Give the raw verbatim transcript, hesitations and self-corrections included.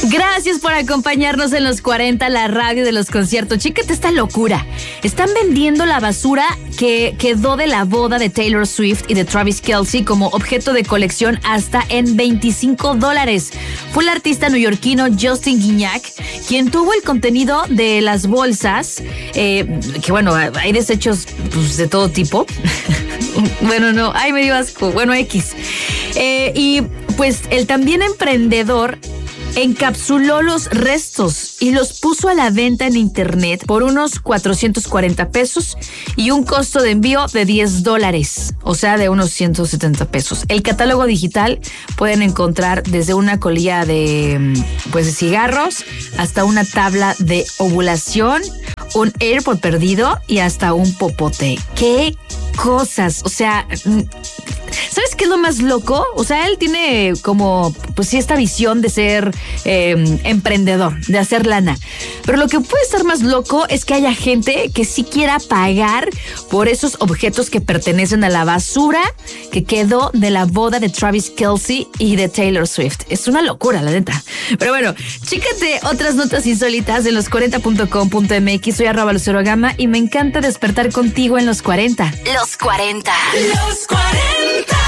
Gracias por acompañarnos en los cuarenta, la radio de los conciertos. Chécate esta locura. Están vendiendo la basura que quedó de la boda de Taylor Swift y de Travis Kelce como objeto de colección hasta en veinticinco dólares. Fue el artista neoyorquino Justin Guignac quien tuvo el contenido de las bolsas, eh, que bueno, hay desechos pues, de todo tipo. Bueno, no, ay, me dio asco. Bueno, X. Eh, y pues el también emprendedor encapsuló los restos y los puso a la venta en internet por unos cuatrocientos cuarenta pesos y un costo de envío de diez dólares, o sea, de unos ciento setenta pesos. El catálogo digital pueden encontrar desde una colilla de, pues, de cigarros hasta una tabla de ovulación, un AirPod perdido y hasta un popote. ¡Qué cosas! O sea, ¿sabes qué es lo más loco? O sea, él tiene como, pues sí, esta visión de ser eh, emprendedor, de hacer lana. Pero lo que puede estar más loco es que haya gente que sí quiera pagar por esos objetos que pertenecen a la basura que quedó de la boda de Travis Kelce y de Taylor Swift. Es una locura, la neta. Pero bueno, chécate otras notas insólitas en los cuarenta punto com punto m x. Soy arroba Lucero Gama y me encanta despertar contigo en los cuarenta. Los cuarenta. Los cuarenta.